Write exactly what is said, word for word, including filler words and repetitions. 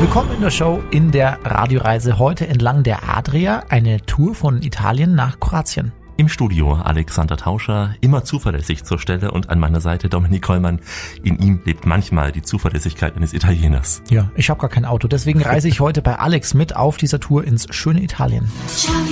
Willkommen in der Show in der Radioreise. Heute entlang der Adria, eine Tour von Italien nach Kroatien. Im Studio Alexander Tauscher, immer zuverlässig zur Stelle, und an meiner Seite Dominik Kollmann. In ihm lebt manchmal die Zuverlässigkeit eines Italieners. Ja, ich habe gar kein Auto, deswegen reise ich heute bei Alex mit auf dieser Tour ins schöne Italien. Ciao